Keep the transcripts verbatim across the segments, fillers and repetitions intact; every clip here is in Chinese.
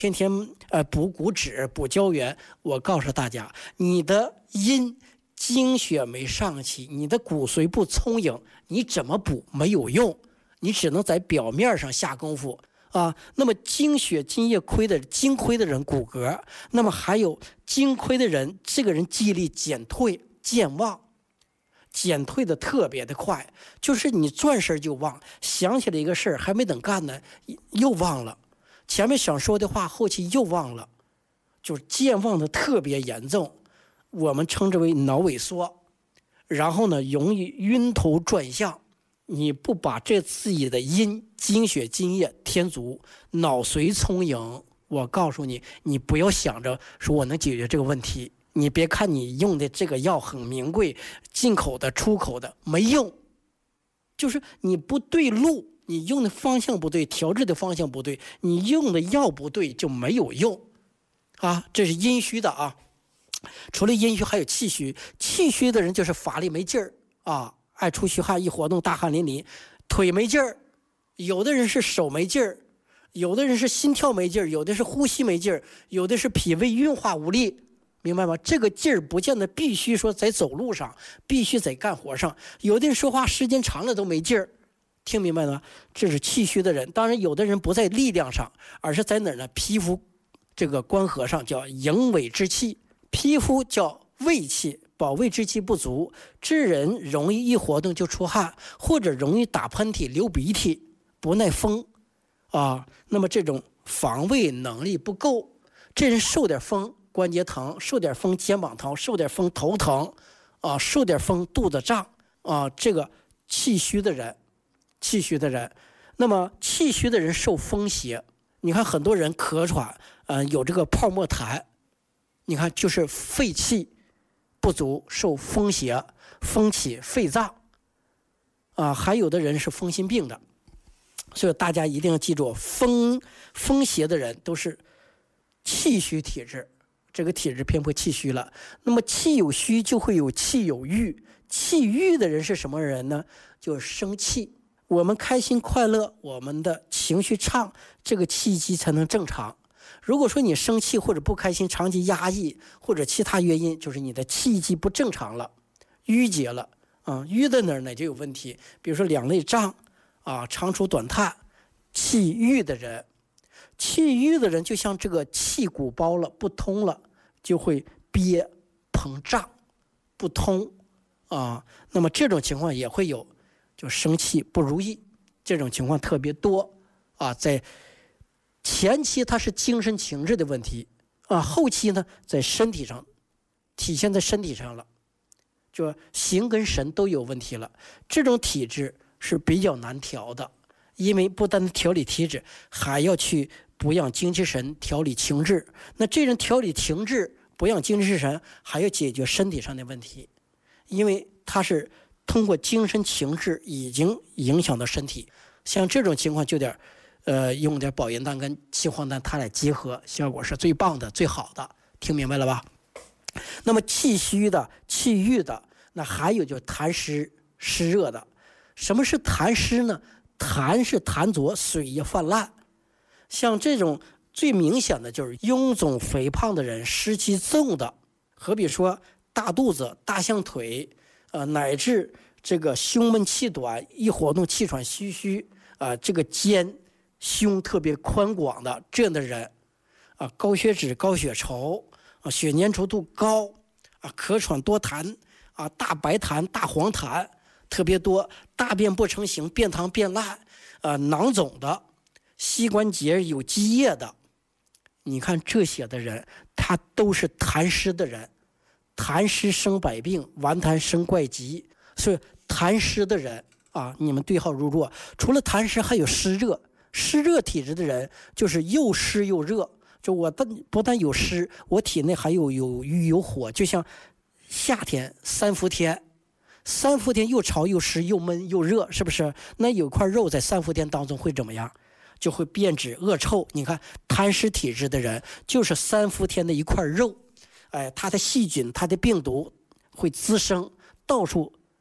天天呃补骨脂、补胶原，我告诉大家，你的阴精血没上去，你的骨髓不充盈，你怎么补没有用，你只能在表面上下功夫啊。那么精血津液亏的精亏的人骨骼，那么还有精亏的人，这个人记忆力减退健忘，减退的特别的快，就是你转身就忘，想起来一个事儿还没等干呢又忘了，前面想说的话后期又忘了，就是健忘的特别严重，我们称之为脑萎缩。然后呢，容易晕头转向，你不把这自己的阴精血津液添足，脑髓充盈，我告诉你，你不要想着说我能解决这个问题。你别看你用的这个药很名贵，进口的出口的没用，就是你不对路，你用的方向不对，调制的方向不对，你用的药不对就没有用啊。这是阴虚的啊。除了阴虚还有气虚，气虚的人就是乏力没劲儿啊，爱出虚汗，一活动大汗淋漓，腿没劲儿，有的人是手没劲儿，有的人是心跳没劲儿，有的是呼吸没劲儿，有的是脾胃运化无力，明白吗？这个劲儿不见得必须说在走路上，必须在干活上，有的人说话时间长了都没劲儿，听明白了吗？这是气虚的人。当然有的人不在力量上，而是在哪儿呢？皮肤这个关合上，叫营卫之气，皮肤叫胃气，保卫之气不足，这人容易一活动就出汗，或者容易打喷嚏流鼻涕，不耐风啊。那么这种防卫能力不够，这人受点风关节疼，受点风肩膀疼，受点风头疼啊，受点风肚子胀啊，这个气虚的人，气虚的人，那么气虚的人受风邪，你看很多人咳喘，呃，有这个泡沫痰，你看就是肺气不足，受风邪，风起肺脏啊，还有的人是风心病的，所以大家一定要记住，风风邪的人都是气虚体质。这个体质偏颇气虚了，那么气有虚就会有气有郁，气郁的人是什么人呢？就是生气。我们开心快乐，我们的情绪畅，这个气机才能正常。如果说你生气或者不开心，长期压抑或者其他原因，就是你的气机不正常了，郁结了啊，郁在哪儿呢就有问题。比如说两肋胀啊，长出短叹，气郁的人。气郁的人就像这个气鼓包了不通了，就会憋膨胀不通啊。那么这种情况也会有，就生气不如意，这种情况特别多啊。在前期它是精神情志的问题啊，后期呢在身体上体现在身体上了，就形跟神都有问题了。这种体质是比较难调的，因为不单调理体质，还要去补养精气神，调理情志。那这人调理情志，补养精气神，还要解决身体上的问题，因为他是通过精神情志已经影响到身体。像这种情况就点呃用点保元丹跟气黄丹它俩结合，效果是最棒的最好的，听明白了吧？那么气虚的气郁的，那还有就是痰湿湿热的。什么是痰湿呢？痰是痰浊，水也泛滥。像这种最明显的就是臃肿肥胖的人，湿气重的，好比说大肚子、大象腿，呃，乃至这个胸闷气短，一活动气喘吁吁，啊、呃，这个肩胸特别宽广的这样的人，啊、呃，高血脂、高血稠，啊、呃，血粘稠度高，啊、呃，咳喘多痰，啊、呃，大白痰、大黄痰特别多，大便不成形，便溏便烂，呃，囊肿的。膝关节有积液的，你看这些的人，他都是痰湿的人，痰湿生百病，顽痰生怪疾。所以痰湿的人啊，你们对号入座。除了痰湿，还有湿热。湿热体质的人，就是又湿又热。就我但不但有湿，我体内还有有郁有火，就像夏天三伏天。三伏天又潮又湿又闷又热，是不是？那有块肉在三伏天当中会怎么样？就会变质恶臭。你看痰湿体质的人，就是三伏天的一块肉，哎，它的细菌、它的病毒会滋生，到处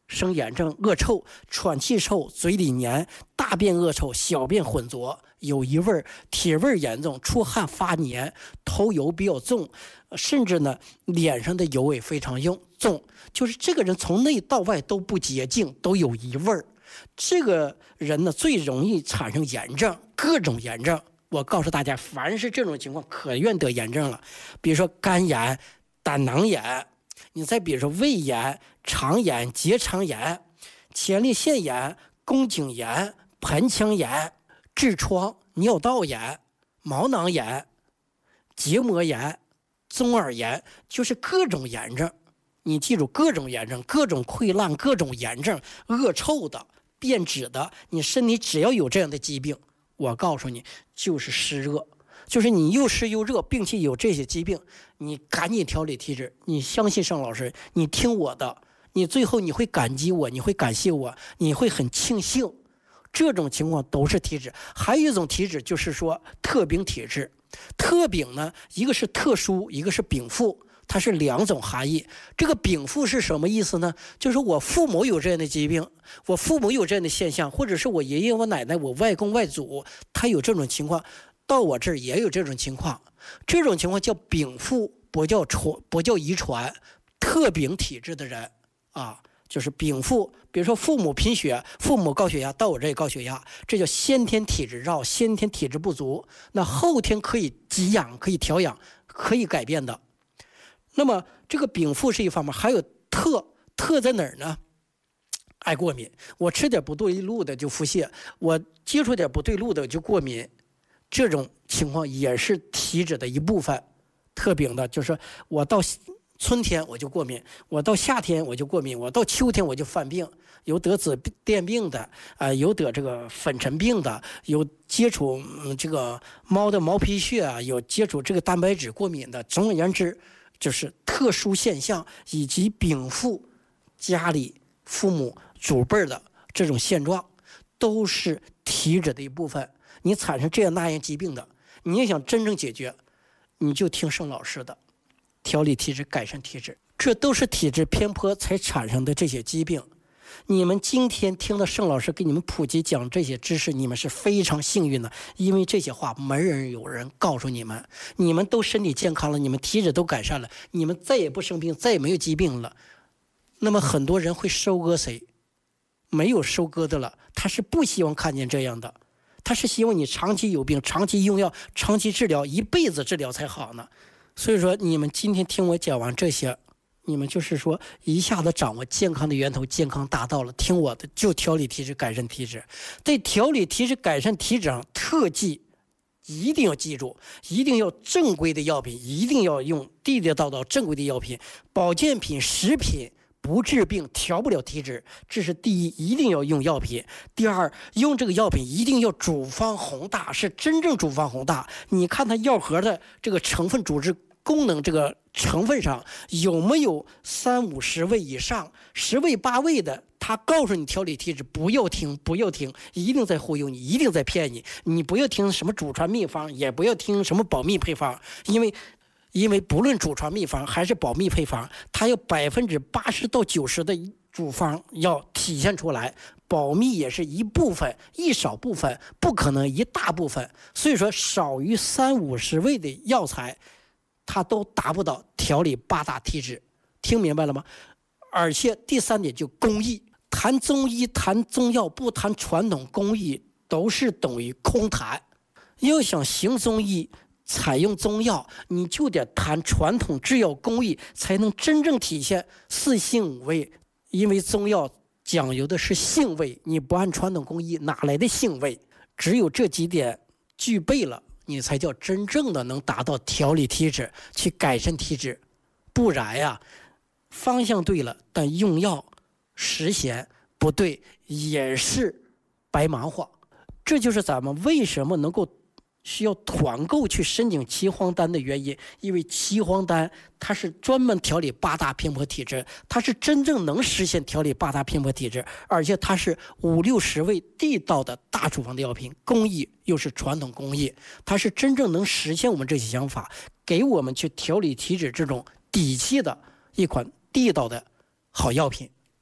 生炎症、恶臭、喘气臭、嘴里黏、大便恶臭、小便浑浊、有异味、体味严重、出汗发黏、头油比较重，甚至呢脸上的油味非常重，就是这个人从内到外都不洁净，都有异味。这个人呢最容易产生炎症，各种炎症。我告诉大家，凡是这种情况，可愿得炎症了。比如说肝炎、胆囊炎，你再比如说胃炎、肠炎、结肠炎、前列腺炎、宫颈炎、盆腔炎、痔疮、尿道炎、毛囊炎、结膜炎、中耳炎，就是各种炎症。你记住，各种炎症，各种溃烂，各种炎症，恶臭的、变质的，你身体只要有这样的疾病，我告诉你，就是湿热，就是你又湿又热，并且有这些疾病，你赶紧调理体质。你相信盛老师，你听我的，你最后你会感激我，你会感谢我，你会很庆幸。这种情况都是体质。还有一种体质就是说特禀体质。特禀呢，一个是特殊，一个是禀赋，它是两种含义。这个禀赋是什么意思呢？就是我父母有这样的疾病，我父母有这样的现象，或者是我爷爷我奶奶我外公外祖他有这种情况，到我这儿也有这种情况。这种情况叫禀赋，不叫传，不叫遗传。特禀体质的人啊，就是禀赋。比如说父母贫血，父母高血压，到我这也高血压，这叫先天体质弱，先天体质不足，那后天可以给养，可以调养，可以改变的。那么这个禀赋是一方面，还有特特在哪儿呢？爱过敏，我吃点不对路的就腹泻，我接触点不对路的就过敏，这种情况也是体质的一部分。特禀的就是我到春天我就过敏，我到夏天我就过敏，我到秋天我就犯病，有得紫癜病的，啊、呃，有得这个粉尘病的，有接触、嗯、这个猫的毛皮屑啊，有接触这个蛋白质过敏的。总而言之，就是特殊现象以及禀赋家里父母祖辈的这种现状，都是体质的一部分。你产生这样那样疾病的，你也想真正解决，你就听盛老师的。调理体质，改善体质，这都是体质偏颇才产生的这些疾病。你们今天听到盛老师给你们普及讲这些知识，你们是非常幸运的，因为这些话没人有人告诉你们，你们都身体健康了，你们体质都改善了，你们再也不生病，再也没有疾病了。那么很多人会收割谁？没有收割的了，他是不希望看见这样的，他是希望你长期有病，长期用药，长期治疗，一辈子治疗才好呢。所以说你们今天听我讲完这些，你们就是说一下子掌握健康的源头，健康大道了。听我的，就调理体质，改善体质。对调理体质、改善体质上特技一定要记住，一定要正规的药品，一定要用地地道道正规的药品。保健品、食品不治病，调不了体质，这是第一，一定要用药品。第二，用这个药品一定要主方宏大，是真正主方宏大。你看它药盒的这个成分组织功能这个成分上有没有三五十味以上，十味八味的，他告诉你调理体质，不要听，不要听，一定在忽悠你，一定在骗你。你不要听什么祖传秘方，也不要听什么保密配方，因为因为不论祖传秘方还是保密配方，它有百分之八十到九十的主方要体现出来，保密也是一部分，一少部分，不可能一大部分。所以说，少于三五十味的药材，它都达不到调理八大体质。听明白了吗？而且第三点就工艺，谈中医谈中药不谈传统工艺都是等于空谈。要想行中医采用中药，你就得谈传统制药工艺，才能真正体现四性五味。因为中药讲究的是性味，你不按传统工艺哪来的性味？只有这几点具备了，你才叫真正的能达到调理体质，去改善体质。不然呀，方向对了，但用药实行不对，也是白忙活。这就是咱们为什么能够需要团购去申请岐黄丹的原因，因为岐黄丹它是专门调理八大偏颇体质，它是真正能实现调理八大偏颇体质，而且它是五六十味地道的大处方的药品，工艺又是传统工艺，它是真正能实现我们这些想法，给我们去调理体质这种底气的一款地道的好药品。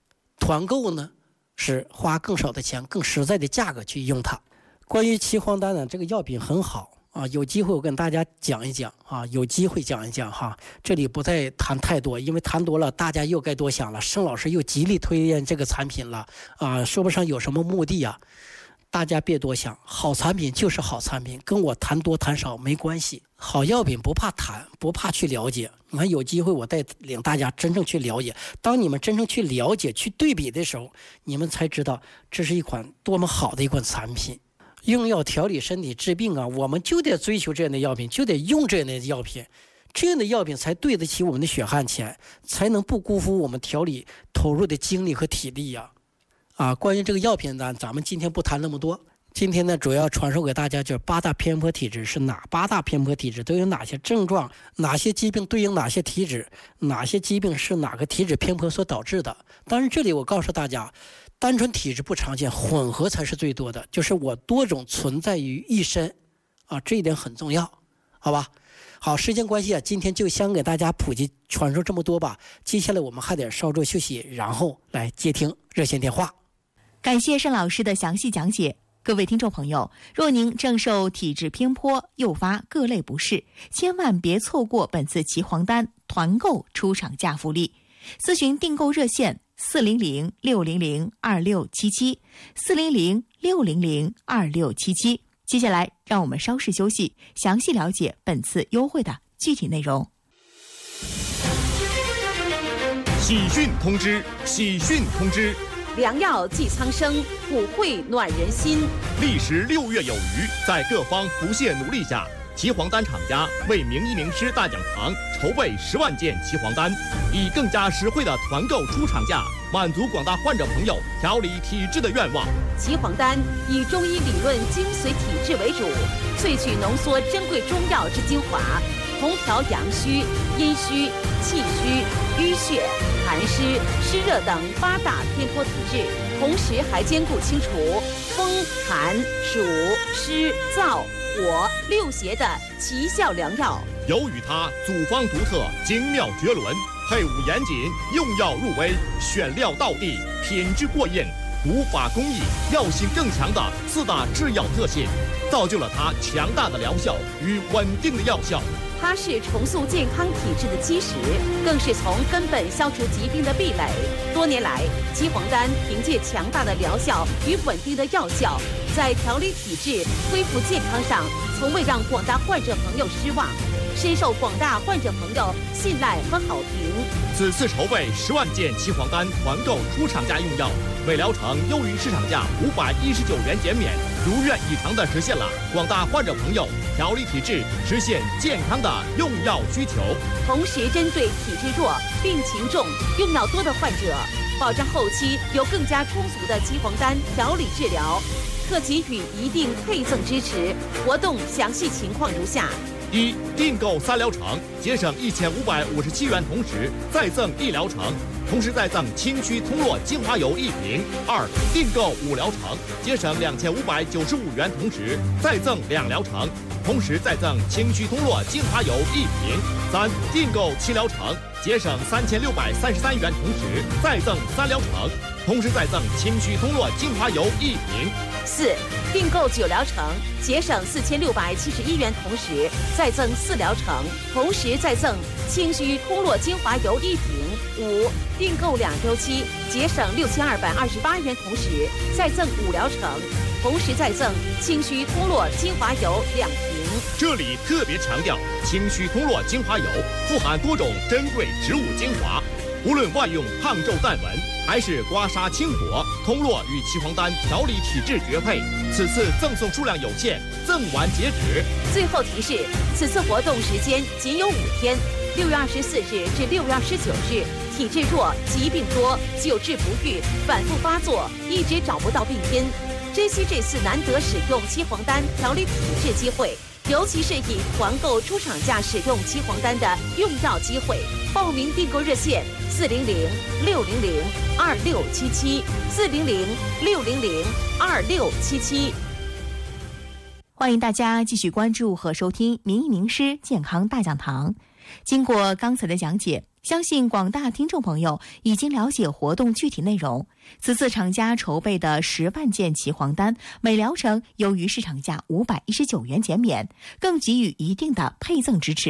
团购呢是花更少的钱更实在的价格去用它。关于岐黄丹呢，这个药品很好啊，有机会我跟大家讲一讲啊，有机会讲一讲哈，这里不再谈太多，因为谈多了大家又该多想了。盛老师又极力推荐这个产品了啊，说不上有什么目的啊，大家别多想，好产品就是好产品，跟我谈多谈少没关系。好药品不怕谈，不怕去了解。你看有机会我带领大家真正去了解，当你们真正去了解去对比的时候，你们才知道这是一款多么好的一款产品。用药调理身体治病啊，我们就得追求这样的药品，就得用这样的药品，这样的药品才对得起我们的血汗钱，才能不辜负我们调理投入的精力和体力呀。啊，关于这个药品呢，咱们今天不谈那么多。今天呢，主要传授给大家就是八大偏颇体质是哪八大偏颇体质，都有哪些症状，哪些疾病对应哪些体质，哪些疾病是哪个体质偏颇所导致的。当然，这里我告诉大家，单纯体质不常见，混合才是最多的，就是我多种存在于一身，啊，这一点很重要，好吧？好，时间关系啊，今天就先给大家普及传授这么多吧。接下来我们还得稍作休息，然后来接听热线电话。 感谢盛老师的详细讲解。各位听众朋友，若您正受体质偏颇诱发各类不适，千万别错过本次岐黄丹团购出厂价福利。咨询订购热线四零零六零零二六七七，四零零六零零二六七七。接下来，让我们稍事休息，详细了解本次优惠的具体内容。 喜讯通知！喜讯通知！ 良药济苍生，普惠暖人心。 历时六月有余，在各方不懈努力下，岐黄丹厂家为名医名师大讲堂筹备十万件岐黄丹，以更加实惠的团购出厂价，满足广大患者朋友调理体质的愿望。 岐黄丹以中医理论精髓体质为主，萃取浓缩珍贵中药之精华，同调阳虚、阴虚、气虚、淤血、寒湿、湿热等八大偏颇体质，同时还兼顾清除风、寒、暑、湿、燥、火六邪的奇效良药。 由于它组方独特，精妙绝伦，配伍严谨，用药入微，选料到地，品质过硬，古法工艺，药性更强的四大制药特性，造就了它强大的疗效与稳定的药效。 它是重塑健康体质的基石，更是从根本消除疾病的壁垒。多年来，岐黄丹凭借强大的疗效与稳定的药效，在调理体质、恢复健康上，从未让广大患者朋友失望，深受广大患者朋友信赖和好评。 此次筹备十万件岐黄丹团购出厂价用药，每疗程优于市场价五百一十九元减免，如愿以偿地实现了广大患者朋友调理体质、实现健康的用药需求。 同时，针对体质弱、病情重、用药多的患者，保障后期有更加充足的岐黄丹调理治疗，特给予一定配赠支持。活动详细情况如下： 一、订购三疗程，节省一千五百五十七元，同时再赠一疗程，同时再赠清虚通络精华油一瓶。二、订购五疗程，节省两千五百九十五元，同时再赠两疗程，同时再赠清虚通络精华油一瓶。三、订购七疗程，节省三千六百三十三元，同时再赠三疗程，同时再赠清虚通络精华油一瓶。 四、订购九疗程，节省四千六百七十一元，同时再赠四疗程，同时再赠清虚通络精华油一瓶。五、订购两周期，节省六千二百二十八元，同时再赠五疗程，同时再赠清虚通络精华油两瓶。 这里特别强调，清虚通络精华油富含多种珍贵植物精华，无论外用胖皱淡纹，还是刮痧清火，通络与岐黄丹调理体质绝配。此次赠送数量有限，赠完截止。 最后提示，此次活动时间仅有五天，六月二十四日至六月二十九日。体质弱、疾病多、久治不愈、反复发作，一直找不到病因，珍惜这次难得使用岐黄丹调理体质机会，尤其是以团购出厂价使用岐黄丹的用药机会。报名订购热线：四零零六零零二六七七，四零零六零零二六七七。 欢迎大家继续关注和收听名医名师健康大讲堂。经过刚才的讲解， 相信广大听众朋友已经了解活动具体内容。此次厂家筹备的十万件齐黄单，每疗程由于市场价五百一十九元减免，更给予一定的配赠支持。